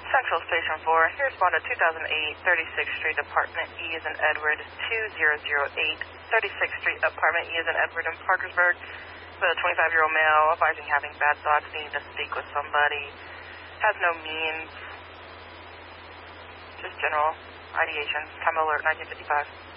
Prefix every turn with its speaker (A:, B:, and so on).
A: Central Station 4, here responded 2008 36th Street, Apartment E as in Edward, 2008 36th Street, Apartment E as in Edward in Parkersburg, with a 25-year-old male advising having bad thoughts, needing to speak with somebody, has no means, just general ideation, time alert 1955.